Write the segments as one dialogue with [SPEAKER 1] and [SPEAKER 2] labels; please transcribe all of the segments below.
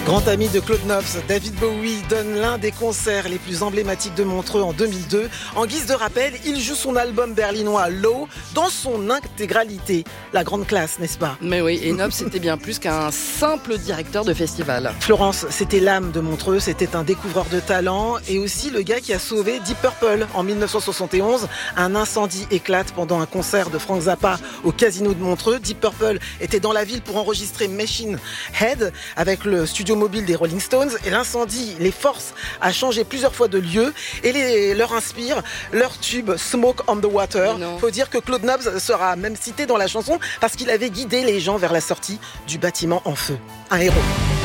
[SPEAKER 1] Grand ami de Claude Nobs, David Bowie donne l'un des concerts les plus emblématiques de Montreux en 2002. En guise de rappel, il joue son album berlinois Low dans son intégralité. La grande classe, n'est-ce pas ?
[SPEAKER 2] Mais oui, et Nobs c'était bien plus qu'un simple directeur de festival.
[SPEAKER 1] Florence, c'était l'âme de Montreux, c'était un découvreur de talent et aussi le gars qui a sauvé Deep Purple. En 1971, un incendie éclate pendant un concert de Frank Zappa au Casino de Montreux. Deep Purple était dans la ville pour enregistrer Machine Head avec le studio mobile des Rolling Stones et l'incendie les force à changer plusieurs fois de lieu et leur inspire leur tube Smoke on the Water. Faut dire que Claude Nobs sera même cité dans la chanson parce qu'il avait guidé les gens vers la sortie du bâtiment en feu. Un héros.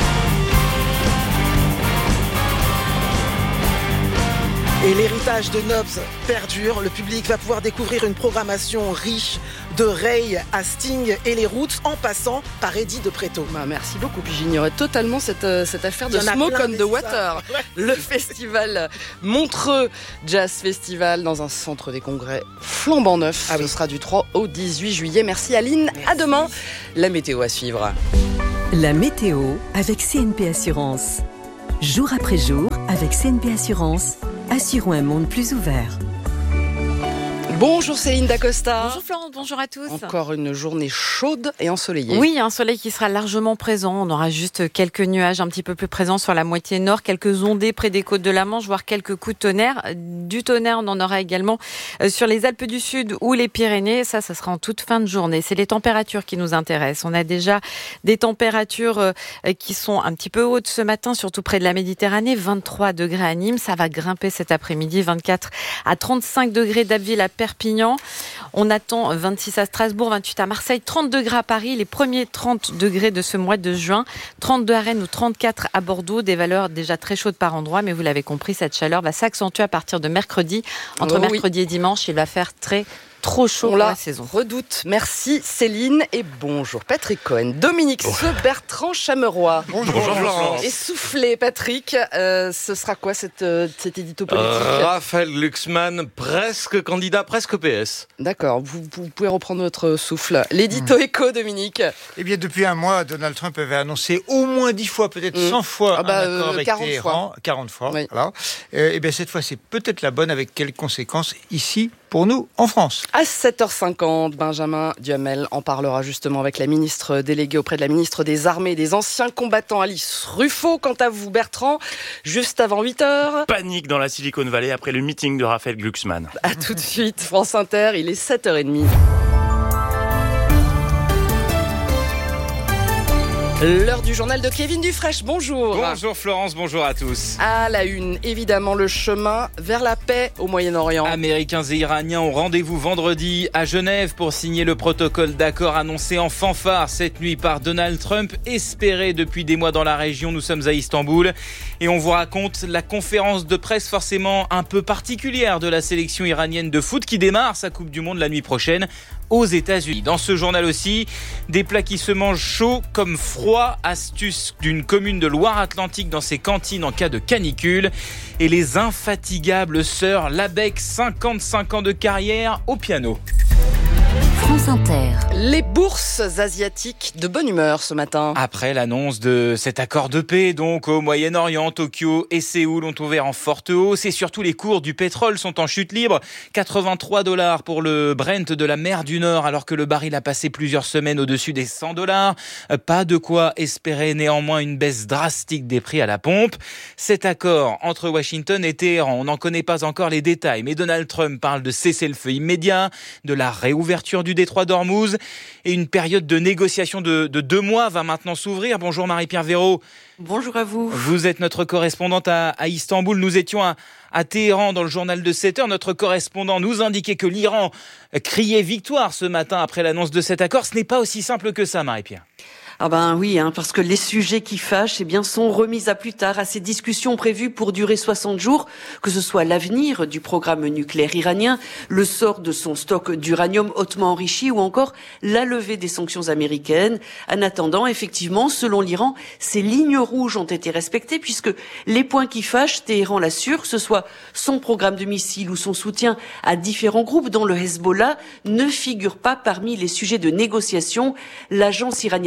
[SPEAKER 1] Et l'héritage de Nobs perdure. Le public va pouvoir découvrir une programmation riche de Ray à Sting et les Roots en passant par Eddie de Pretto.
[SPEAKER 2] Merci beaucoup. Puis j'ignorais totalement cette affaire de Smoke on the Water. Ouais. Le festival Montreux Jazz Festival dans un centre des congrès flambant neuf. Ce sera du 3 au 18 juillet. Merci Aline. Merci. À demain. La météo à suivre.
[SPEAKER 3] La météo avec CNP Assurance. Jour après jour avec CNP Assurance. Assurons un monde plus ouvert.
[SPEAKER 2] Bonjour Céline Dacosta.
[SPEAKER 4] Bonjour Florence, bonjour à tous.
[SPEAKER 2] Encore une journée chaude et ensoleillée.
[SPEAKER 4] Oui, un soleil qui sera largement présent. On aura juste quelques nuages un petit peu plus présents sur la moitié nord, quelques ondées près des côtes de la Manche, voire quelques coups de tonnerre. Du tonnerre, on en aura également sur les Alpes du Sud ou les Pyrénées. Ça sera en toute fin de journée. C'est les températures qui nous intéressent. On a déjà des températures qui sont un petit peu hautes ce matin, surtout près de la Méditerranée. 23 degrés à Nîmes. Ça va grimper cet après-midi. 24 à 35 degrés d'Abbeville à Perpignan. On attend 26 à Strasbourg, 28 à Marseille, 30 degrés à Paris, les premiers 30 degrés de ce mois de juin, 32 à Rennes ou 34 à Bordeaux, des valeurs déjà très chaudes par endroit, mais vous l'avez compris, cette chaleur va s'accentuer à partir de mercredi. Entre mercredi et dimanche, il va faire trop chaud pour la saison.
[SPEAKER 2] Redoute. Merci Céline et bonjour Patrick Cohen. Dominique Bertrand Chameroy.
[SPEAKER 5] Bonjour Florence.
[SPEAKER 2] Essoufflé Patrick, ce sera quoi cet édito politique
[SPEAKER 5] Raphaël Glucksmann, presque candidat, presque PS.
[SPEAKER 2] D'accord, vous pouvez reprendre votre souffle. L'édito éco, Dominique.
[SPEAKER 6] Eh bien, depuis un mois, Donald Trump avait annoncé au moins 10 fois, peut-être 100 fois, un accord avec 40 fois. Oui. Voilà. Eh bien, cette fois, c'est peut-être la bonne, avec quelles conséquences ici pour nous en France.
[SPEAKER 2] À 7h50, Benjamin Duhamel en parlera justement avec la ministre déléguée auprès de la ministre des Armées et des Anciens Combattants, Alice Ruffo. Quant à vous, Bertrand, juste avant 8h.
[SPEAKER 7] Panique dans la Silicon Valley après le meeting de Raphaël Glucksmann.
[SPEAKER 2] À tout de suite, France Inter, il est 7h30. L'heure du journal de Kevin Dufresne, bonjour.
[SPEAKER 8] Bonjour Florence, bonjour à tous.
[SPEAKER 2] À la une, évidemment, le chemin vers la paix au Moyen-Orient.
[SPEAKER 8] Américains et Iraniens ont rendez-vous vendredi à Genève pour signer le protocole d'accord annoncé en fanfare cette nuit par Donald Trump, espéré depuis des mois dans la région. Nous sommes à Istanbul et on vous raconte la conférence de presse forcément un peu particulière de la sélection iranienne de foot qui démarre sa Coupe du Monde la nuit prochaine aux États-Unis. Dans ce journal aussi, des plats qui se mangent chaud comme froid, astuce d'une commune de Loire-Atlantique dans ses cantines en cas de canicule, et les infatigables sœurs Labec, 55 ans de carrière au piano.
[SPEAKER 3] France Inter.
[SPEAKER 2] Les bourses asiatiques de bonne humeur ce matin.
[SPEAKER 8] Après l'annonce de cet accord de paix, donc au Moyen-Orient, Tokyo et Séoul ont ouvert en forte hausse et surtout les cours du pétrole sont en chute libre. $83 pour le Brent de la mer du Nord alors que le baril a passé plusieurs semaines au-dessus des $100. Pas de quoi espérer néanmoins une baisse drastique des prix à la pompe. Cet accord entre Washington et Téhéran, on n'en connaît pas encore les détails, mais Donald Trump parle de cessez-le-feu immédiat, de la réouverture du détroit d'Ormuz et une période de négociation de 2 mois va maintenant s'ouvrir. Bonjour Marie-Pierre Véraud.
[SPEAKER 9] Bonjour à vous.
[SPEAKER 8] Vous êtes notre correspondante à Istanbul. Nous étions à Téhéran dans le journal de 7h. Notre correspondant nous indiquait que l'Iran criait victoire ce matin après l'annonce de cet accord. Ce n'est pas aussi simple que ça, Marie-Pierre.
[SPEAKER 9] Ah ben oui, parce que les sujets qui fâchent sont remis à plus tard à ces discussions prévues pour durer 60 jours, que ce soit l'avenir du programme nucléaire iranien, le sort de son stock d'uranium hautement enrichi ou encore la levée des sanctions américaines. En attendant, effectivement, selon l'Iran, ces lignes rouges ont été respectées puisque les points qui fâchent, Téhéran l'assure, que ce soit son programme de missiles ou son soutien à différents groupes dont le Hezbollah ne figurent pas parmi les sujets de négociation. L'agence iranienne mère des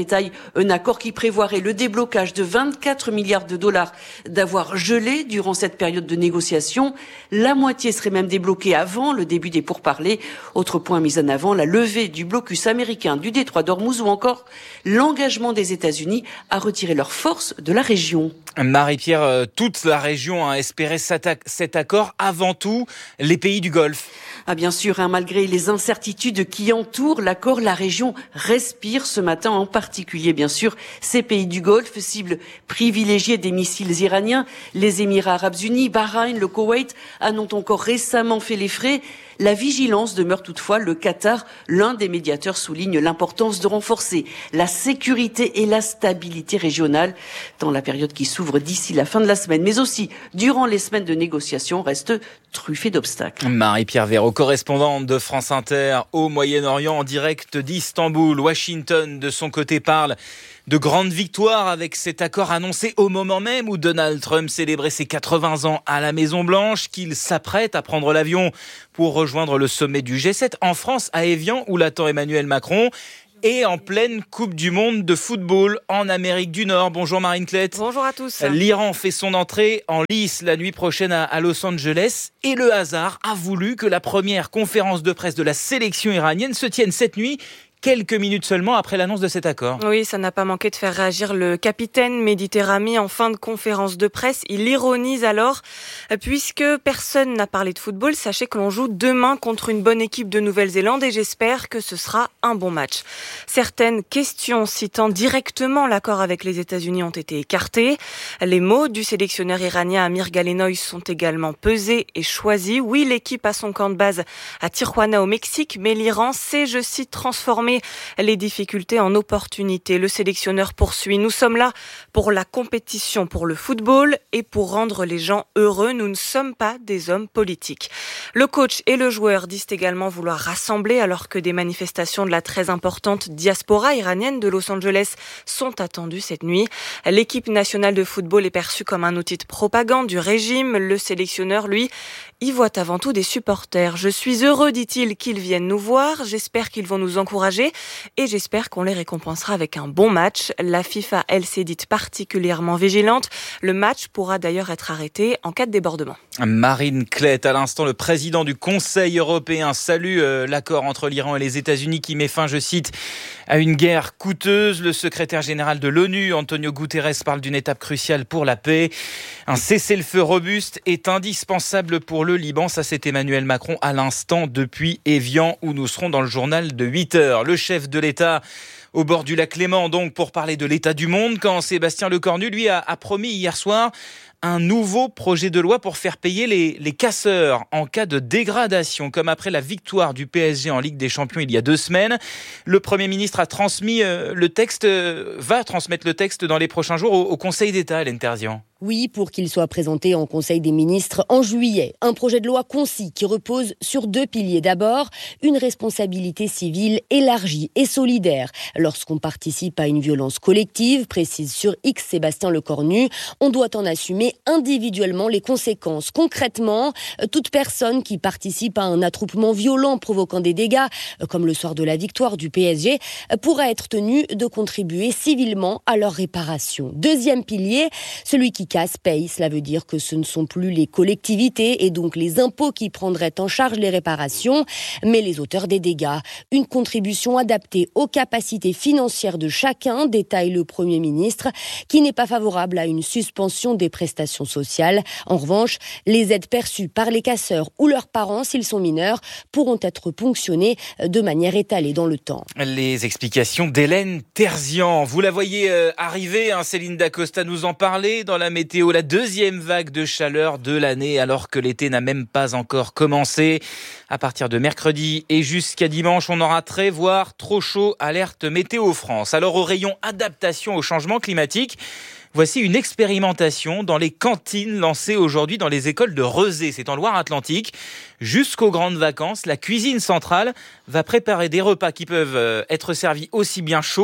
[SPEAKER 9] détail un accord qui prévoirait le déblocage de 24 milliards de dollars d'avoir gelé durant cette période de négociation. La moitié serait même débloquée avant le début des pourparlers. Autre point mis en avant, la levée du blocus américain du détroit d'Ormuz ou encore l'engagement des États-Unis à retirer leurs forces de la région.
[SPEAKER 8] Marie-Pierre, toute la région a espéré cet accord, avant tout les pays du Golfe.
[SPEAKER 9] Ah bien sûr, malgré les incertitudes qui entourent l'accord, la région respire ce matin, en particulier bien sûr ces pays du Golfe, cible privilégiée des missiles iraniens. Les Émirats arabes unis, Bahreïn, le Koweït en ont encore récemment fait les frais. La vigilance demeure toutefois. Le Qatar, l'un des médiateurs, souligne l'importance de renforcer la sécurité et la stabilité régionale dans la période qui s'ouvre d'ici la fin de la semaine, mais aussi durant les semaines de négociation, reste truffée d'obstacles.
[SPEAKER 8] Marie-Pierre Véraud, correspondante de France Inter au Moyen-Orient, en direct d'Istanbul. Washington, de son côté, parle de grandes victoires avec cet accord annoncé au moment même où Donald Trump célébrait ses 80 ans à la Maison-Blanche, qu'il s'apprête à prendre l'avion pour rejoindre le sommet du G7 en France, à Évian, où l'attend Emmanuel Macron. Et en pleine Coupe du Monde de football en Amérique du Nord. Bonjour Marine Klett.
[SPEAKER 10] Bonjour à tous.
[SPEAKER 8] L'Iran fait son entrée en lice la nuit prochaine à Los Angeles. Et le hasard a voulu que la première conférence de presse de la sélection iranienne se tienne cette nuit, quelques minutes seulement après l'annonce de cet accord.
[SPEAKER 10] Oui, ça n'a pas manqué de faire réagir le capitaine Mehdi Terami en fin de conférence de presse. Il ironise alors, puisque personne n'a parlé de football, sachez que l'on joue demain contre une bonne équipe de Nouvelle-Zélande et j'espère que ce sera un bon match. Certaines questions citant directement l'accord avec les États-Unis ont été écartées. Les mots du sélectionneur iranien Amir Galenoy sont également pesés et choisis. Oui, l'équipe a son camp de base à Tijuana au Mexique, mais l'Iran sait, je cite, transformer les difficultés en opportunités. Le sélectionneur poursuit. Nous sommes là pour la compétition, pour le football et pour rendre les gens heureux. Nous ne sommes pas des hommes politiques. Le coach et le joueur disent également vouloir rassembler alors que des manifestations de la très importante diaspora iranienne de Los Angeles sont attendues cette nuit. L'équipe nationale de football est perçue comme un outil de propagande du régime. Le sélectionneur, lui, y voit avant tout des supporters. Je suis heureux, dit-il, qu'ils viennent nous voir. J'espère qu'ils vont nous encourager et j'espère qu'on les récompensera avec un bon match. La FIFA, elle, s'est dite particulièrement vigilante. Le match pourra d'ailleurs être arrêté en cas de débordement.
[SPEAKER 8] Marine Klett, à l'instant, le président du Conseil européen salue l'accord entre l'Iran et les États-Unis qui met fin, je cite, à une guerre coûteuse. Le secrétaire général de l'ONU, Antonio Guterres, parle d'une étape cruciale pour la paix. Un cessez-le-feu robuste est indispensable pour le Liban. Ça, c'est Emmanuel Macron à l'instant depuis Évian, où nous serons dans le journal de 8h. Le chef de l'État au bord du lac Léman, donc, pour parler de l'état du monde, quand Sébastien Lecornu, lui, a promis hier soir un nouveau projet de loi pour faire payer les casseurs en cas de dégradation, comme après la victoire du PSG en Ligue des Champions il y a 2 semaines. Le Premier ministre a transmis le texte, va transmettre le texte dans les prochains jours au Conseil d'État, Hélène Terzian.
[SPEAKER 11] Oui, pour qu'il soit présenté en Conseil des ministres en juillet. Un projet de loi concis qui repose sur 2 piliers. D'abord, une responsabilité civile élargie et solidaire. Lorsqu'on participe à une violence collective, précise sur X Sébastien Lecornu, on doit en assumer individuellement les conséquences. Concrètement, toute personne qui participe à un attroupement violent provoquant des dégâts, comme le soir de la victoire du PSG, pourra être tenue de contribuer civilement à leur réparation. Deuxième pilier, celui qui casse paye. Cela veut dire que ce ne sont plus les collectivités et donc les impôts qui prendraient en charge les réparations, mais les auteurs des dégâts. Une contribution adaptée aux capacités financières de chacun, détaille le Premier ministre, qui n'est pas favorable à une suspension des prestations sociales. En revanche, les aides perçues par les casseurs ou leurs parents, s'ils sont mineurs, pourront être ponctionnées de manière étalée dans le temps.
[SPEAKER 8] Les explications d'Hélène Terzian. Vous la voyez arriver, Céline Dacosta nous en parlait dans la météo, la 2e vague de chaleur de l'année, alors que l'été n'a même pas encore commencé. À partir de mercredi et jusqu'à dimanche, on aura très, voire trop chaud, alerte Météo France. Alors au rayon adaptation au changement climatique, voici une expérimentation dans les cantines lancée aujourd'hui dans les écoles de Rezé. C'est en Loire-Atlantique. Jusqu'aux grandes vacances, la cuisine centrale va préparer des repas qui peuvent être servis aussi bien chauds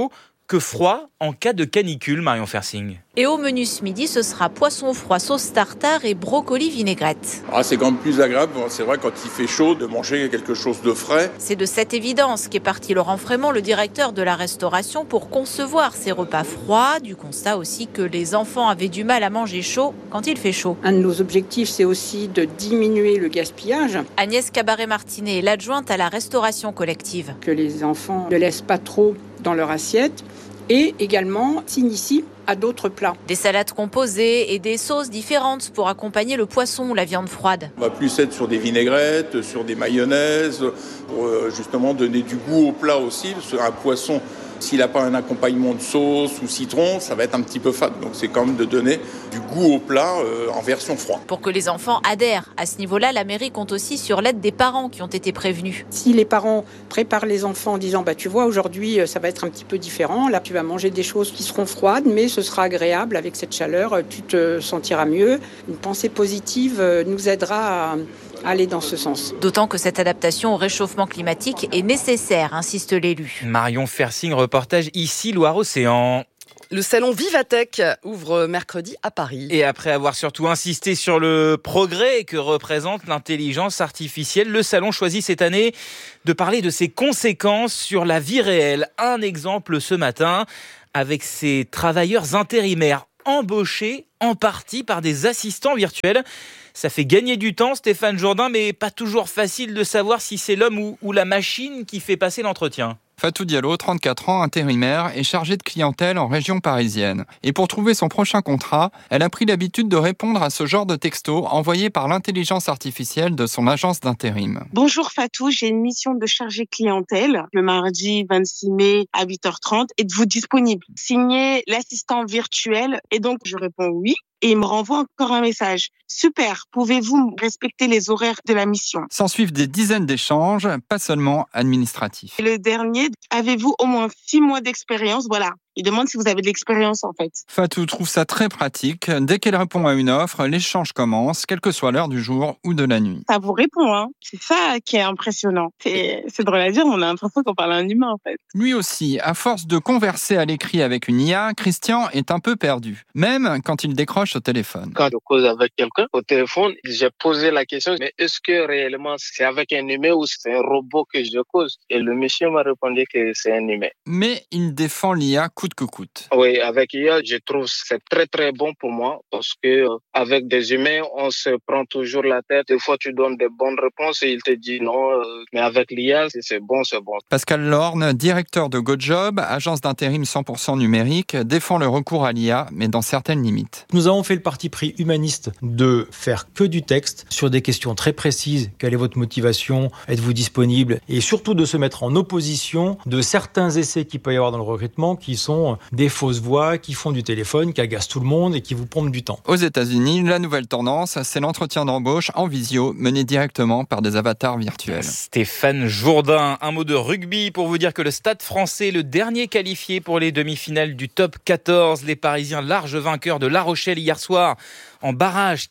[SPEAKER 8] que froid en cas de canicule, Marion Fersing.
[SPEAKER 12] Et au menu ce midi, ce sera poisson froid sauce tartare et brocoli vinaigrette.
[SPEAKER 13] C'est quand même plus agréable, c'est vrai, quand il fait chaud, de manger quelque chose de frais.
[SPEAKER 12] C'est de cette évidence qu'est parti Laurent Frémont, le directeur de la restauration, pour concevoir ces repas froids, du constat aussi que les enfants avaient du mal à manger chaud quand il fait chaud.
[SPEAKER 14] Un de nos objectifs, c'est aussi de diminuer le gaspillage.
[SPEAKER 12] Agnès Cabaret-Martinet est l'adjointe à la restauration collective.
[SPEAKER 14] Que les enfants ne laissent pas trop dans leur assiette et également s'initient à d'autres plats.
[SPEAKER 12] Des salades composées et des sauces différentes pour accompagner le poisson ou la viande froide.
[SPEAKER 13] On va plus être sur des vinaigrettes, sur des mayonnaises, pour justement donner du goût au plat aussi. Parce qu'un poisson, s'il n'a pas un accompagnement de sauce ou citron, ça va être un petit peu fade. Donc c'est quand même de donner du goût au plat en version froide.
[SPEAKER 12] Pour que les enfants adhèrent à ce niveau-là, la mairie compte aussi sur l'aide des parents qui ont été prévenus.
[SPEAKER 14] Si les parents préparent les enfants en disant tu vois, aujourd'hui ça va être un petit peu différent, là tu vas manger des choses qui seront froides mais ce sera agréable avec cette chaleur, tu te sentiras mieux. Une pensée positive nous aidera à aller dans ce sens.
[SPEAKER 12] D'autant que cette adaptation au réchauffement climatique est nécessaire, insiste l'élu.
[SPEAKER 8] Marion Fersing, reportage ici Loire-Océan.
[SPEAKER 2] Le salon Vivatech ouvre mercredi à Paris.
[SPEAKER 8] Et après avoir surtout insisté sur le progrès que représente l'intelligence artificielle, le salon choisit cette année de parler de ses conséquences sur la vie réelle. Un exemple ce matin avec ces travailleurs intérimaires embauchés en partie par des assistants virtuels. Ça fait gagner du temps, Stéphane Jourdain, mais pas toujours facile de savoir si c'est l'homme ou la machine qui fait passer l'entretien.
[SPEAKER 15] Fatou Diallo, 34 ans, intérimaire, est chargée de clientèle en région parisienne. Et pour trouver son prochain contrat, elle a pris l'habitude de répondre à ce genre de texto envoyé par l'intelligence artificielle de son agence d'intérim.
[SPEAKER 16] Bonjour Fatou, j'ai une mission de chargée clientèle le mardi 26 mai à 8h30. Êtes-vous disponible? Signé l'assistant virtuel. Et donc je réponds oui. Et il me renvoie encore un message. Super, pouvez-vous respecter les horaires de la mission?
[SPEAKER 15] S'en suivent des dizaines d'échanges, pas seulement administratifs.
[SPEAKER 16] Et le dernier, avez-vous au moins 6 mois d'expérience? Voilà. Il demande si vous avez de l'expérience, en fait.
[SPEAKER 15] Fatou trouve ça très pratique. Dès qu'elle répond à une offre, l'échange commence, quelle que soit l'heure du jour ou de la nuit.
[SPEAKER 16] Ça vous répond, hein. C'est ça qui est impressionnant. C'est drôle à dire, on a l'impression qu'on parle à un humain, en fait.
[SPEAKER 15] Lui aussi, à force de converser à l'écrit avec une IA, Christian est un peu perdu. Même quand il décroche au téléphone.
[SPEAKER 17] Quand je cause avec quelqu'un au téléphone, j'ai posé la question, mais est-ce que réellement c'est avec un humain ou c'est un robot que je cause? Et le monsieur m'a répondu que c'est un humain.
[SPEAKER 15] Mais il défend l'IA coûte que coûte.
[SPEAKER 17] Oui, avec IA, je trouve que c'est très très bon pour moi parce que avec des humains, on se prend toujours la tête. Des fois, tu donnes des bonnes réponses et il te dit non. Mais avec l'IA, c'est bon, c'est bon.
[SPEAKER 15] Pascal Lorne, directeur de GoJob, agence d'intérim 100% numérique, défend le recours à l'IA, mais dans certaines limites.
[SPEAKER 18] Nous avons fait le parti pris humaniste de faire que du texte sur des questions très précises. Quelle est votre motivation? Êtes-vous disponible? Et surtout de se mettre en opposition de certains essais qu'il peut y avoir dans le recrutement qui sont des fausses voix, qui font du téléphone, qui agacent tout le monde et qui vous pompent du temps.
[SPEAKER 15] Aux États-Unis, la nouvelle tendance, c'est l'entretien d'embauche en visio mené directement par des avatars virtuels.
[SPEAKER 8] Stéphane Jourdain, un mot de rugby pour vous dire que le Stade français, le dernier qualifié pour les demi-finales du top 14, les Parisiens larges vainqueurs de La Rochelle hier soir en barrage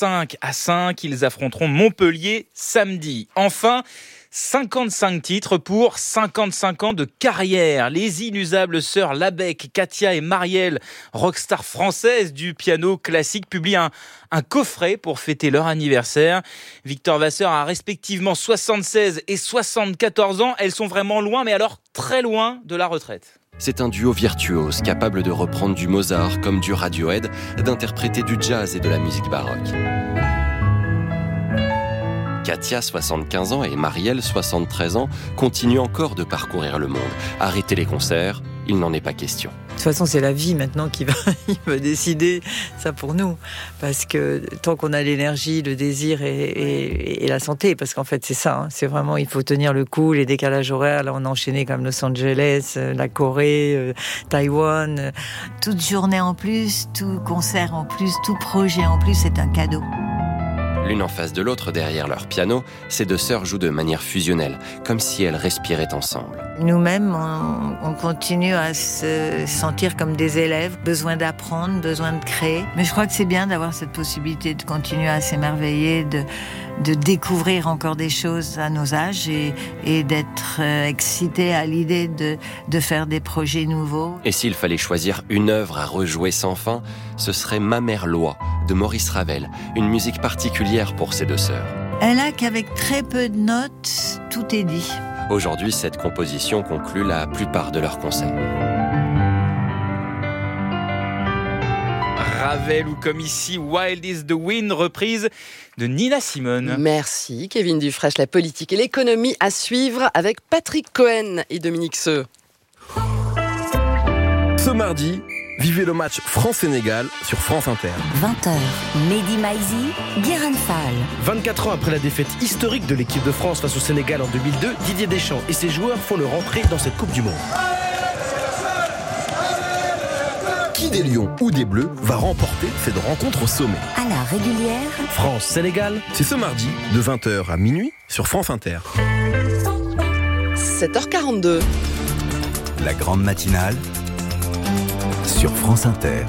[SPEAKER 8] 45-5, ils affronteront Montpellier samedi. Enfin, 55 titres pour 55 ans de carrière. Les inusables sœurs Labec, Katia et Marielle, rockstar françaises du piano classique, publient un coffret pour fêter leur anniversaire. Victor Vasseur a respectivement 76 et 74 ans. Elles sont vraiment loin, mais alors très loin de la retraite.
[SPEAKER 19] C'est un duo virtuose capable de reprendre du Mozart comme du Radiohead, d'interpréter du jazz et de la musique baroque. Katia, 75 ans, et Marielle, 73 ans, continuent encore de parcourir le monde. Arrêter les concerts, il n'en est pas question.
[SPEAKER 20] De toute façon, c'est la vie maintenant qui va décider ça pour nous. Parce que tant qu'on a l'énergie, le désir et la santé, parce qu'en fait, c'est ça. C'est vraiment, il faut tenir le coup, les décalages horaires. Là, on a enchaîné comme Los Angeles, la Corée, Taïwan.
[SPEAKER 21] Toute journée en plus, tout concert en plus, tout projet en plus, c'est un cadeau.
[SPEAKER 19] L'une en face de l'autre derrière leur piano, ces deux sœurs jouent de manière fusionnelle, comme si elles respiraient ensemble.
[SPEAKER 20] Nous-mêmes, on continue à se sentir comme des élèves, besoin d'apprendre, besoin de créer. Mais je crois que c'est bien d'avoir cette possibilité de continuer à s'émerveiller, de découvrir encore des choses à nos âges et d'être excité à l'idée de faire des projets nouveaux.
[SPEAKER 19] Et s'il fallait choisir une œuvre à rejouer sans fin, ce serait Ma mère Loi de Maurice Ravel, une musique particulière pour ces deux sœurs.
[SPEAKER 20] Elle a qu'avec très peu de notes, tout est dit.
[SPEAKER 19] Aujourd'hui, cette composition conclut la plupart de leurs concerts.
[SPEAKER 8] Ravel ou comme ici Wild is the Wind, reprise de Nina Simone.
[SPEAKER 2] Merci Kevin Dufresne, la politique et l'économie à suivre avec Patrick Cohen et Dominique Seux.
[SPEAKER 21] Ce mardi, vivez le match France-Sénégal sur France Inter.
[SPEAKER 11] 20h, Mehdi Maizi, Guérin Fall.
[SPEAKER 21] 24 ans après la défaite historique de l'équipe de France face au Sénégal en 2002, Didier Deschamps et ses joueurs font leur entrée dans cette Coupe du Monde. Qui des Lions ou des Bleus va remporter cette rencontre au sommet?
[SPEAKER 11] À la régulière,
[SPEAKER 21] France-Sénégal, c'est ce mardi de 20h à minuit sur France Inter.
[SPEAKER 2] 7h42.
[SPEAKER 22] La grande matinale sur France Inter.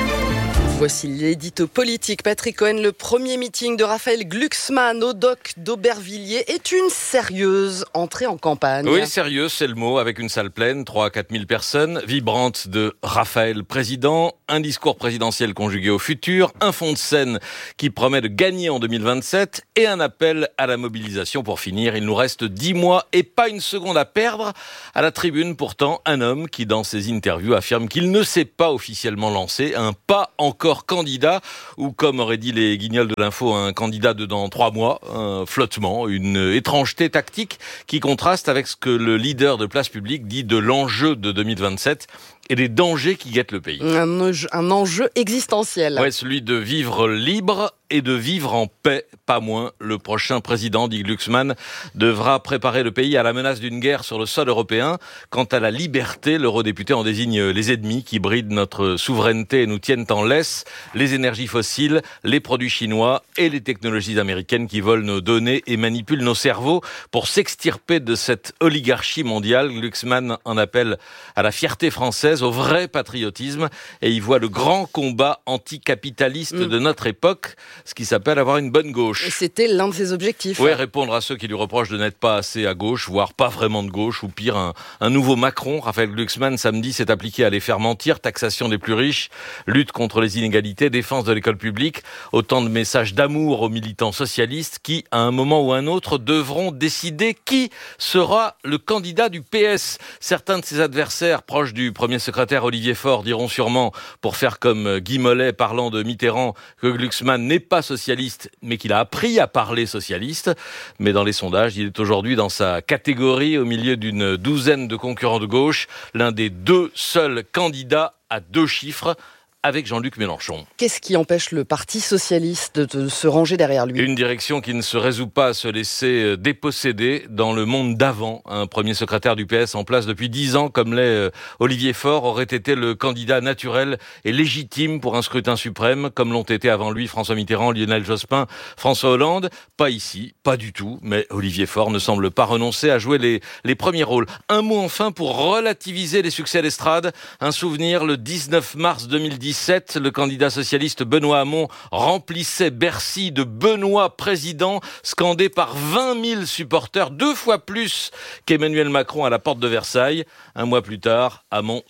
[SPEAKER 2] Voici l'édito politique. Patrick Cohen, le premier meeting de Raphaël Glucksmann au dock d'Aubervilliers est une sérieuse entrée en campagne.
[SPEAKER 5] Oui, sérieuse, c'est le mot, avec une salle pleine, 3 à 4 000 personnes, vibrante de Raphaël président, un discours présidentiel conjugué au futur, un fond de scène qui promet de gagner en 2027 et un appel à la mobilisation pour finir. Il nous reste 10 mois et pas une seconde à perdre. À la tribune, pourtant, un homme qui, dans ses interviews, affirme qu'il ne s'est pas officiellement lancé, un pas encore candidat, ou comme auraient dit les guignols de l'info, un candidat de dans 3 mois, un flottement, une étrangeté tactique qui contraste avec ce que le leader de Place Publique dit de l'enjeu de 2027 et des dangers qui guettent le pays.
[SPEAKER 2] Un enjeu existentiel.
[SPEAKER 5] Ouais, celui de vivre libre et de vivre en paix, pas moins. Le prochain président, dit Glucksmann, devra préparer le pays à la menace d'une guerre sur le sol européen. Quant à la liberté, l'eurodéputé en désigne les ennemis qui brident notre souveraineté et nous tiennent en laisse, les énergies fossiles, les produits chinois et les technologies américaines qui volent nos données et manipulent nos cerveaux pour s'extirper de cette oligarchie mondiale. Glucksmann en appelle à la fierté française, au vrai patriotisme, et il voit le grand combat anticapitaliste de notre époque, ce qui s'appelle avoir une bonne gauche.
[SPEAKER 2] Et c'était l'un de ses objectifs.
[SPEAKER 5] Oui, répondre à ceux qui lui reprochent de n'être pas assez à gauche, voire pas vraiment de gauche, ou pire, un nouveau Macron. Raphaël Glucksmann, samedi, s'est appliqué à les faire mentir, taxation des plus riches, lutte contre les inégalités, défense de l'école publique, autant de messages d'amour aux militants socialistes qui, à un moment ou un autre, devront décider qui sera le candidat du PS. Certains de ses adversaires, proches du premier secrétaire Olivier Faure, diront sûrement, pour faire comme Guy Mollet parlant de Mitterrand, que Glucksmann n'est pas socialiste, mais qu'il a appris à parler socialiste. Mais dans les sondages, il est aujourd'hui dans sa catégorie, au milieu d'une douzaine de concurrents de gauche, l'un des 2 seuls candidats à 2 chiffres, avec Jean-Luc Mélenchon.
[SPEAKER 2] Qu'est-ce qui empêche le Parti socialiste de se ranger derrière lui ?
[SPEAKER 5] Une direction qui ne se résout pas à se laisser déposséder dans le monde d'avant. Un premier secrétaire du PS en place depuis 10 ans, comme l'est Olivier Faure, aurait été le candidat naturel et légitime pour un scrutin suprême, comme l'ont été avant lui François Mitterrand, Lionel Jospin, François Hollande. Pas ici, pas du tout, mais Olivier Faure ne semble pas renoncer à jouer les premiers rôles. Un mot enfin pour relativiser les succès d'estrade. Un souvenir, le 19 mars 2017, le candidat socialiste Benoît Hamon remplissait Bercy de Benoît président, scandé par 20 000 supporters, 2 fois plus qu'Emmanuel Macron à la porte de Versailles. Un mois plus tard, Hamon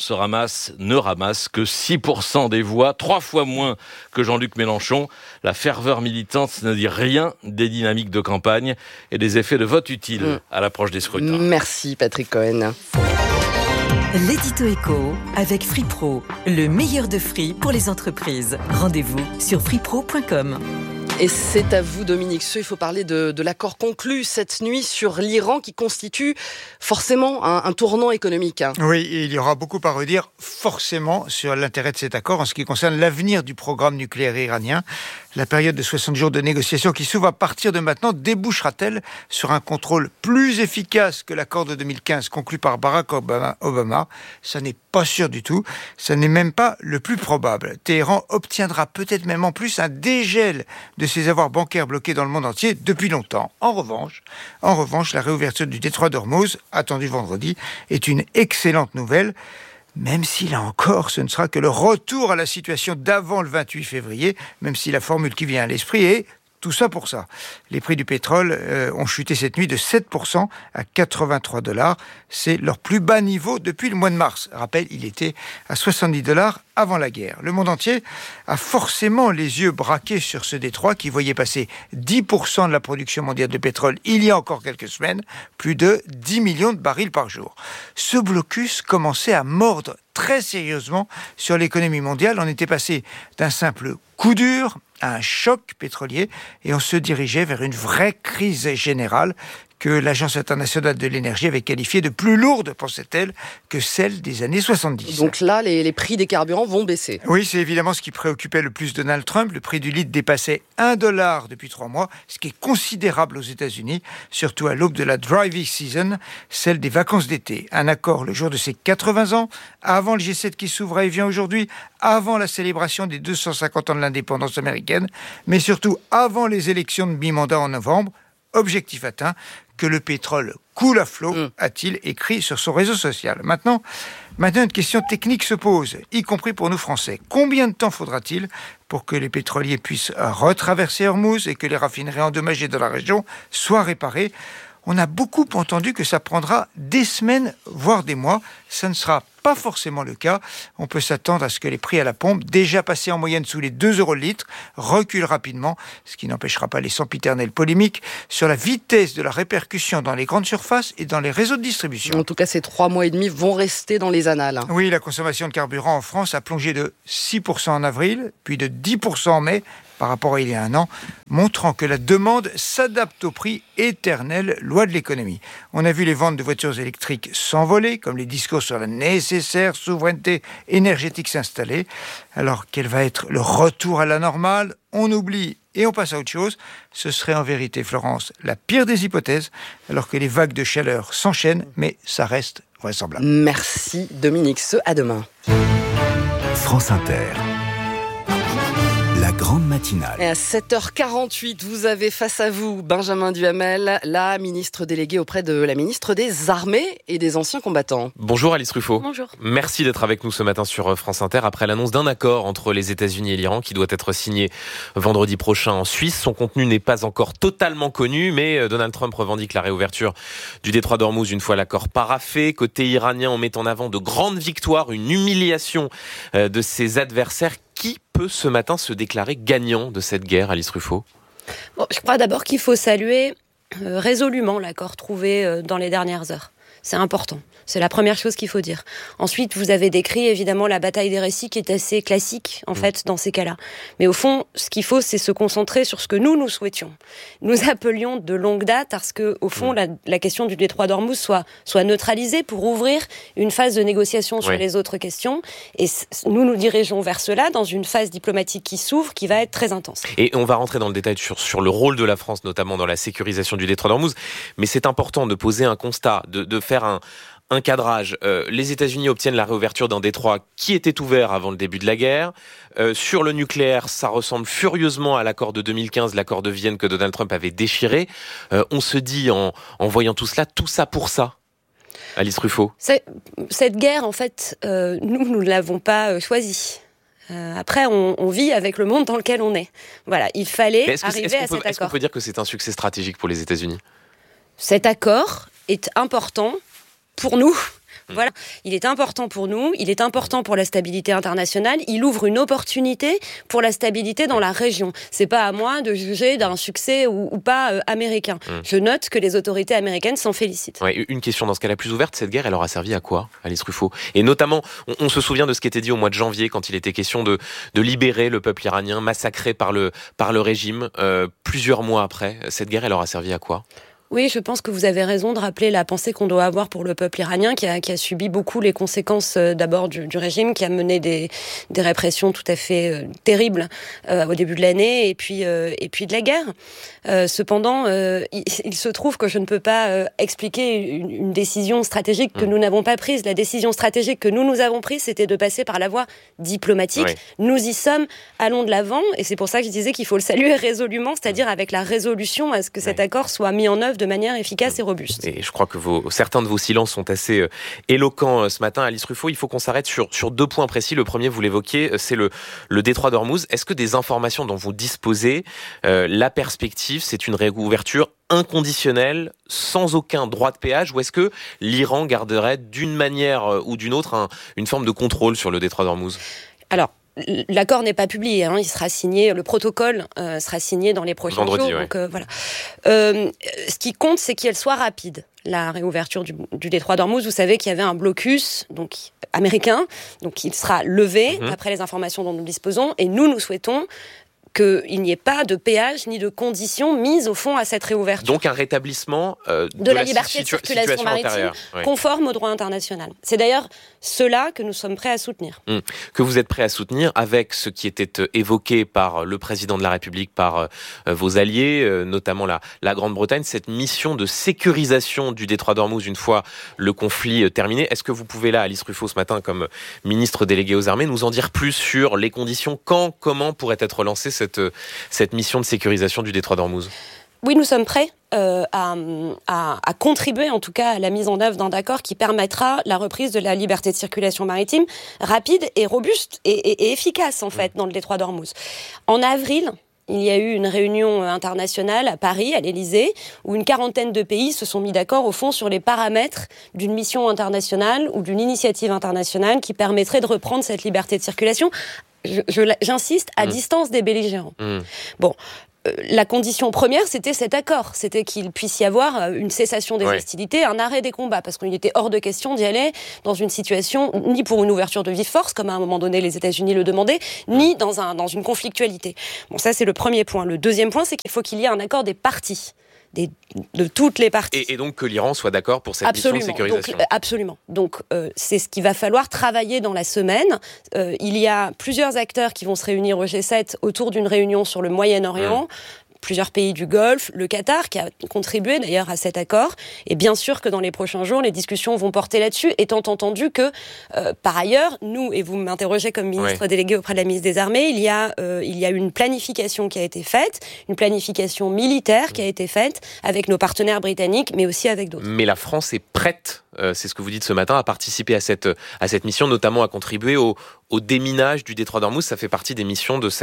[SPEAKER 5] ne ramasse que 6% des voix, 3 fois moins que Jean-Luc Mélenchon. La ferveur militante ne dit rien des dynamiques de campagne et des effets de vote utiles à l'approche des scrutins.
[SPEAKER 2] Merci Patrick Cohen.
[SPEAKER 3] L'édito éco avec Free Pro, le meilleur de Free pour les entreprises. Rendez-vous sur freepro.com.
[SPEAKER 2] Et c'est à vous, Dominique Seux. Il faut parler de l'accord conclu cette nuit sur l'Iran qui constitue forcément un tournant économique.
[SPEAKER 6] Oui, il y aura beaucoup à redire forcément sur l'intérêt de cet accord en ce qui concerne l'avenir du programme nucléaire iranien. La période de 60 jours de négociation qui s'ouvre à partir de maintenant débouchera-t-elle sur un contrôle plus efficace que l'accord de 2015 conclu par Barack Obama ? Ça n'est pas sûr du tout. Ça n'est même pas le plus probable. Téhéran obtiendra peut-être même en plus un dégel de ses avoirs bancaires bloqués dans le monde entier depuis longtemps. En revanche, la réouverture du détroit d'Ormuz, attendue vendredi, est une excellente nouvelle. Même si, là encore, ce ne sera que le retour à la situation d'avant le 28 février, même si la formule qui vient à l'esprit est tout ça pour ça. Les prix du pétrole ont chuté cette nuit de 7% à $83. C'est leur plus bas niveau depuis le mois de mars. Rappel, il était à $70 avant la guerre. Le monde entier a forcément les yeux braqués sur ce détroit qui voyait passer 10% de la production mondiale de pétrole il y a encore quelques semaines, plus de 10 millions de barils par jour. Ce blocus commençait à mordre très sérieusement sur l'économie mondiale. On était passé d'un simple coup dur à un choc pétrolier et on se dirigeait vers une vraie crise générale que l'Agence internationale de l'énergie avait qualifiée de plus lourde, pensait-elle, que celle des années 70.
[SPEAKER 2] Donc là, les prix des carburants vont baisser.
[SPEAKER 6] Oui, c'est évidemment ce qui préoccupait le plus Donald Trump. Le prix du litre dépassait $1 depuis 3 mois, ce qui est considérable aux États-Unis, surtout à l'aube de la driving season, celle des vacances d'été. Un accord le jour de ses 80 ans, avant le G7 qui s'ouvre et vient aujourd'hui, avant la célébration des 250 ans de l'indépendance américaine, mais surtout avant les élections de mi-mandat en novembre. Objectif atteint, que le pétrole coule à flot, a-t-il écrit sur son réseau social. Maintenant, une question technique se pose, y compris pour nous Français. Combien de temps faudra-t-il pour que les pétroliers puissent retraverser Ormuz et que les raffineries endommagées dans la région soient réparées ? On a beaucoup entendu que ça prendra des semaines, voire des mois. Ça ne sera pas forcément le cas. On peut s'attendre à ce que les prix à la pompe, déjà passés en moyenne sous les 2 € le litre, reculent rapidement, ce qui n'empêchera pas les sempiternelles polémiques sur la vitesse de la répercussion dans les grandes surfaces et dans les réseaux de distribution.
[SPEAKER 2] En tout cas, ces 3 mois et demi vont rester dans les annales.
[SPEAKER 6] Oui, la consommation de carburant en France a plongé de 6% en avril, puis de 10% en mai, par rapport à il y a un an, montrant que la demande s'adapte au prix éternel, loi de l'économie. On a vu les ventes de voitures électriques s'envoler, comme les discours sur la nécessaire souveraineté énergétique s'installer. Alors, quel va être le retour à la normale ? On oublie et on passe à autre chose. Ce serait en vérité, Florence, la pire des hypothèses, alors que les vagues de chaleur s'enchaînent, mais ça reste vraisemblable.
[SPEAKER 2] Merci Dominique, à demain.
[SPEAKER 22] France Inter. La grande matinale.
[SPEAKER 2] Et à 7h48, vous avez face à vous Benjamin Duhamel, la ministre déléguée auprès de la ministre des Armées et des Anciens Combattants.
[SPEAKER 1] Bonjour Alice Ruffo.
[SPEAKER 10] Bonjour.
[SPEAKER 1] Merci d'être avec nous ce matin sur France Inter après l'annonce d'un accord entre les États-Unis et l'Iran qui doit être signé vendredi prochain en Suisse. Son contenu n'est pas encore totalement connu, mais Donald Trump revendique la réouverture du détroit d'Ormuz une fois l'accord paraphé. Côté iranien, on met en avant de grandes victoires, une humiliation de ses adversaires. Qui peut ce matin se déclarer gagnant de cette guerre, Alice Ruffo ?
[SPEAKER 10] Je crois d'abord qu'il faut saluer résolument l'accord trouvé dans les dernières heures. C'est important. C'est la première chose qu'il faut dire. Ensuite, vous avez décrit évidemment la bataille des récits qui est assez classique, en fait, dans ces cas-là. Mais au fond, ce qu'il faut, c'est se concentrer sur ce que nous souhaitions. Nous appelions de longue date à ce que, au fond, la question du détroit d'Ormuz soit neutralisée pour ouvrir une phase de négociation sur les autres questions. Et nous dirigeons vers cela dans une phase diplomatique qui s'ouvre, qui va être très intense.
[SPEAKER 1] Et on va rentrer dans le détail sur le rôle de la France, notamment dans la sécurisation du détroit d'Ormuz. Mais c'est important de poser un constat, de faire un cadrage. Les États-Unis obtiennent la réouverture d'un détroit qui était ouvert avant le début de la guerre. Sur le nucléaire, ça ressemble furieusement à l'accord de 2015, l'accord de Vienne que Donald Trump avait déchiré. On se dit, en voyant tout cela, tout ça pour ça. Alice Ruffo.
[SPEAKER 10] Cette guerre, en fait, nous ne l'avons pas choisie. Après, on vit avec le monde dans lequel on est. Voilà, il fallait arriver à cet accord.
[SPEAKER 1] Est-ce qu'on peut dire que c'est un succès stratégique pour les États-Unis ?
[SPEAKER 10] Cet accord est important pour nous. Voilà, il est important pour nous, il est important pour la stabilité internationale, il ouvre une opportunité pour la stabilité dans la région. C'est pas à moi de juger d'un succès ou pas américain. Je note que les autorités américaines s'en félicitent.
[SPEAKER 1] Ouais, une question dans ce cas-là plus ouverte, cette guerre, elle aura servi à quoi, Alice Ruffo ? Et notamment, on se souvient de ce qui était dit au mois de janvier quand il était question de libérer le peuple iranien massacré par le régime. Plusieurs mois après, cette guerre, elle aura servi à quoi ?
[SPEAKER 10] Oui, je pense que vous avez raison de rappeler la pensée qu'on doit avoir pour le peuple iranien qui a subi beaucoup les conséquences d'abord du régime, qui a mené des répressions tout à fait terribles au début de l'année et puis de la guerre. Cependant, il se trouve que je ne peux pas expliquer une décision stratégique que nous n'avons pas prise. La décision stratégique que nous avons prise, c'était de passer par la voie diplomatique. Oui. Nous y sommes, allons de l'avant, et c'est pour ça que je disais qu'il faut le saluer résolument, c'est-à-dire avec la résolution à ce que cet accord soit mis en œuvre de manière efficace et robuste.
[SPEAKER 1] Et je crois que certains de vos silences sont assez éloquents ce matin. Alice Ruffo, il faut qu'on s'arrête sur 2 points précis. Le premier, vous l'évoquiez, c'est le détroit d'Ormuz. Est-ce que des informations dont vous disposez, la perspective, c'est une réouverture inconditionnelle, sans aucun droit de péage, ou est-ce que l'Iran garderait d'une manière ou d'une autre une forme de contrôle sur le détroit d'Ormuz ?
[SPEAKER 10] Alors, l'accord n'est pas publié, il sera signé, le protocole sera signé dans les prochains jours. Ouais. Donc voilà. Ce qui compte, c'est qu'elle soit rapide. La réouverture du détroit d'Ormuz, vous savez qu'il y avait un blocus donc américain, donc il sera levé après les informations dont nous disposons, et nous souhaitons qu'il n'y ait pas de péage ni de conditions mises au fond à cette réouverture.
[SPEAKER 1] Donc un rétablissement
[SPEAKER 10] de la liberté de circulation maritime conforme au droit international. C'est d'ailleurs cela que nous sommes prêts à soutenir.
[SPEAKER 1] Que vous êtes prêts à soutenir avec ce qui était évoqué par le président de la République, par vos alliés, notamment la Grande-Bretagne, cette mission de sécurisation du détroit d'Ormuz une fois le conflit terminé. Est-ce que vous pouvez là, Alice Ruffo, ce matin, comme ministre déléguée aux armées, nous en dire plus sur les conditions, quand, comment pourrait être lancée cette mission de sécurisation du détroit d'Ormuz ?
[SPEAKER 10] Oui, nous sommes prêts à contribuer en tout cas à la mise en œuvre d'un accord qui permettra la reprise de la liberté de circulation maritime rapide et robuste et efficace en fait dans le détroit d'Ormuz. En avril, il y a eu une réunion internationale à Paris, à l'Élysée, où une quarantaine de pays se sont mis d'accord au fond sur les paramètres d'une mission internationale ou d'une initiative internationale qui permettrait de reprendre cette liberté de circulation. J'insiste, à distance des belligérants. Bon, la condition première, c'était cet accord. C'était qu'il puisse y avoir une cessation des hostilités, un arrêt des combats, parce qu'il était hors de question d'y aller dans une situation, ni pour une ouverture de vive force, comme à un moment donné les États-Unis le demandaient, ni dans une conflictualité. Bon, ça c'est le premier point. Le deuxième point, c'est qu'il faut qu'il y ait un accord des parties. De toutes les parties.
[SPEAKER 1] Et donc que l'Iran soit d'accord pour cette mission de sécurisation.
[SPEAKER 10] Absolument. Donc c'est ce qu'il va falloir travailler dans la semaine. Il y a plusieurs acteurs qui vont se réunir au G7 autour d'une réunion sur le Moyen-Orient. Plusieurs pays du Golfe, le Qatar qui a contribué d'ailleurs à cet accord, et bien sûr que dans les prochains jours les discussions vont porter là-dessus, étant entendu que par ailleurs nous, et vous m'interrogez comme ministre délégué auprès de la ministre des Armées, il y a une planification qui a été faite, une planification militaire qui a été faite avec nos partenaires britanniques mais aussi avec d'autres.
[SPEAKER 1] Mais la France est prête, c'est ce que vous dites ce matin, à participer à cette mission, notamment à contribuer au déminage du détroit d'Ormuz. Ça fait partie des missions de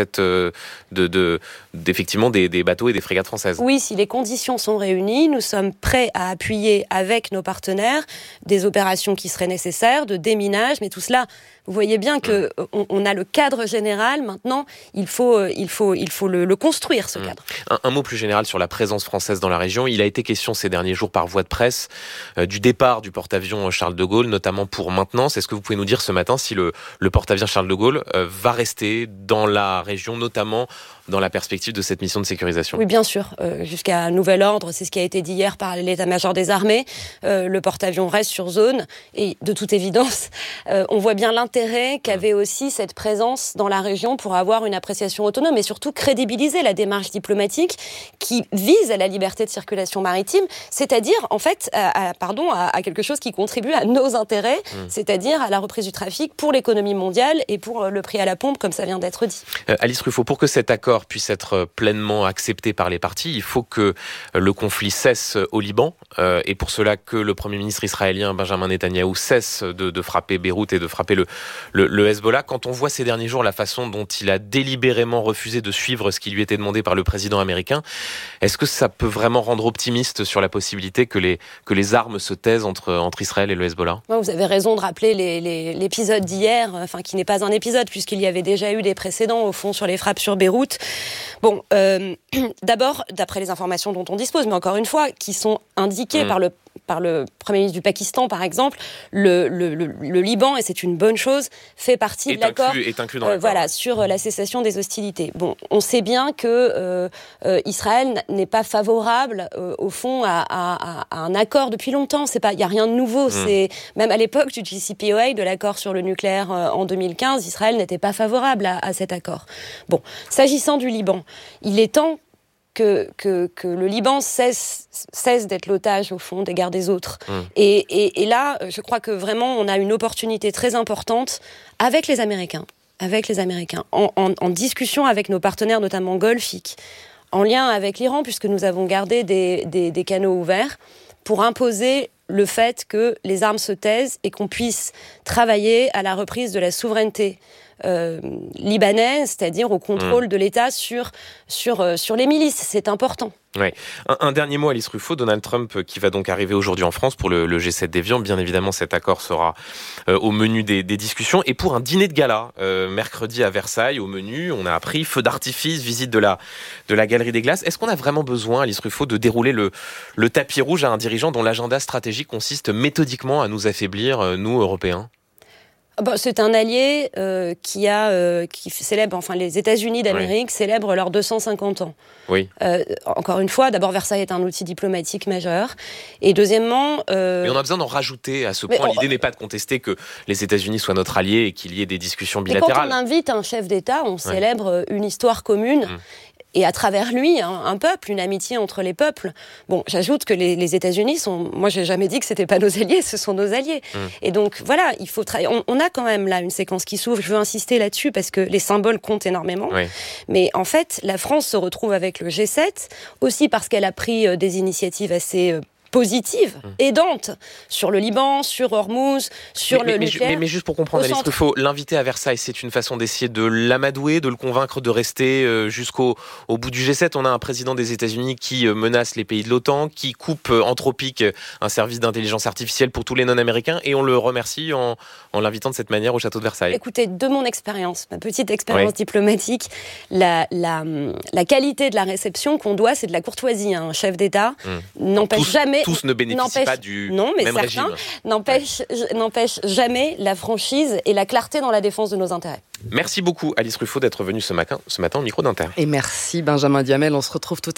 [SPEAKER 1] effectivement des bateaux et des frégates françaises.
[SPEAKER 10] Oui, si les conditions sont réunies, nous sommes prêts à appuyer avec nos partenaires des opérations qui seraient nécessaires, de déminage, mais tout cela, vous voyez bien que on a le cadre général. Maintenant, il faut le construire, ce cadre.
[SPEAKER 1] Un mot plus général sur la présence française dans la région. Il a été question ces derniers jours par voie de presse du départ du porte-avions Charles de Gaulle, notamment pour maintenance. Est-ce que vous pouvez nous dire ce matin si le porte-avions Charles de Gaulle va rester dans la région, notamment dans la perspective de cette mission de sécurisation?
[SPEAKER 10] Oui, bien sûr. Jusqu'à nouvel ordre, c'est ce qui a été dit hier par l'état-major des armées. Le porte-avions reste sur zone et de toute évidence, on voit bien l'intérêt qu'avait aussi cette présence dans la région pour avoir une appréciation autonome et surtout crédibiliser la démarche diplomatique qui vise à la liberté de circulation maritime, c'est-à-dire en fait à quelque chose qui contribue à nos intérêts, c'est-à-dire à la reprise du trafic pour l'économie mondiale et pour le prix à la pompe, comme ça vient d'être dit.
[SPEAKER 1] Alice Ruffo, pour que cet accord puisse être pleinement accepté par les parties, il faut que le conflit cesse au Liban, et pour cela que le Premier ministre israélien Benjamin Netanyahou cesse de frapper Beyrouth et de frapper le Hezbollah. Quand on voit ces derniers jours la façon dont il a délibérément refusé de suivre ce qui lui était demandé par le président américain, est-ce que ça peut vraiment rendre optimiste sur la possibilité que les armes se taisent entre Israël et le Hezbollah?
[SPEAKER 10] Vous avez raison de rappeler l'épisode d'hier, qui n'est pas un épisode puisqu'il y avait déjà eu des précédents au fond sur les frappes sur Beyrouth. Bon, d'abord, d'après les informations dont on dispose, mais encore une fois, qui sont indiquées par le
[SPEAKER 4] par le Premier ministre du Pakistan, par exemple, le Liban, et c'est une bonne chose, fait partie de l'accord,
[SPEAKER 1] est inclus dans l'accord.
[SPEAKER 4] Sur la cessation des hostilités. Bon, on sait bien que Israël n'est pas favorable, au fond, à un accord depuis longtemps. Il n'y a rien de nouveau. C'est même à l'époque du JCPOA, de l'accord sur le nucléaire en 2015, Israël n'était pas favorable à cet accord. Bon, s'agissant du Liban, il est temps que le Liban cesse d'être l'otage, au fond, des guerres des autres. Et là, je crois que vraiment, on a une opportunité très importante avec les Américains, en discussion avec nos partenaires, notamment golfiques, en lien avec l'Iran, puisque nous avons gardé des canaux ouverts, pour imposer le fait que les armes se taisent et qu'on puisse travailler à la reprise de la souveraineté libanaise, c'est-à-dire au contrôle de l'État sur les milices. C'est important.
[SPEAKER 1] Ouais. Un dernier mot, Alice Ruffo. Donald Trump qui va donc arriver aujourd'hui en France pour le G7 d'Évian. Bien évidemment, cet accord sera au menu des discussions. Et pour un dîner de gala, mercredi à Versailles, au menu, on a appris feu d'artifice, visite de la Galerie des Glaces. Est-ce qu'on a vraiment besoin, Alice Ruffo, de dérouler le tapis rouge à un dirigeant dont l'agenda stratégique consiste méthodiquement à nous affaiblir, nous, Européens ?
[SPEAKER 4] C'est un allié qui célèbre, les États-Unis d'Amérique célèbrent leurs 250 ans.
[SPEAKER 1] Oui.
[SPEAKER 4] Encore une fois, d'abord, Versailles est un outil diplomatique majeur. Et deuxièmement...
[SPEAKER 1] Mais on a besoin d'en rajouter à ce point. L'idée n'est pas de contester que les États-Unis soient notre allié et qu'il y ait des discussions bilatérales.
[SPEAKER 4] Et quand on invite un chef d'État, on célèbre une histoire commune. Et à travers lui, un peuple, une amitié entre les peuples. Bon, j'ajoute que les États-Unis sont... Moi, j'ai jamais dit que c'était pas nos alliés, ce sont nos alliés. Et donc, voilà, il faut travailler. On a quand même là une séquence qui s'ouvre. Je veux insister là-dessus parce que les symboles comptent énormément. Mais en fait, la France se retrouve avec le G7, aussi parce qu'elle a pris des initiatives assez... positive, aidante, sur le Liban, sur Hormuz, sur le nucléaire.
[SPEAKER 1] Mais juste pour comprendre, Alice Ruffo, l'inviter à Versailles, c'est une façon d'essayer de l'amadouer, de le convaincre de rester jusqu'au bout du G7. On a un président des États-Unis qui menace les pays de l'OTAN, qui coupe Anthropic, un service d'intelligence artificielle pour tous les non-américains, et on le remercie en l'invitant de cette manière au château de Versailles.
[SPEAKER 4] Écoutez, de mon expérience, ma petite expérience diplomatique, la qualité de la réception qu'on doit, c'est de la courtoisie. Un chef d'État n'empêche jamais...
[SPEAKER 1] Tous ne bénéficient pas du même régime.
[SPEAKER 4] N'empêche jamais la franchise et la clarté dans la défense de nos intérêts.
[SPEAKER 1] Merci beaucoup, Alice Ruffo, d'être venue ce matin au micro d'Inter.
[SPEAKER 2] Et merci, Benjamin Diamel. On se retrouve tout à l'heure.